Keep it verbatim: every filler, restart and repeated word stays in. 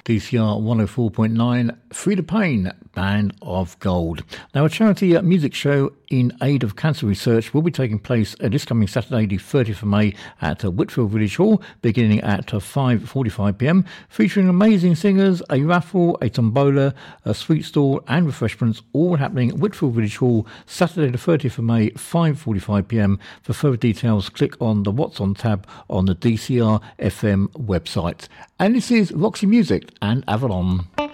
D C R one oh four point nine, Frida Payne, Band of Gold. Now, a charity uh, music show in aid of cancer research will be taking place uh, this coming Saturday, the thirtieth of May, at uh, Whitfield Village Hall, beginning at uh, five forty-five p m, featuring amazing singers, a raffle, a tombola, a sweet stall and refreshments, all happening at Whitfield Village Hall, Saturday the thirtieth of May, five forty-five p m. For further details, click on the What's On tab on the D C R F M website. And this is Roxy Music and Avalon.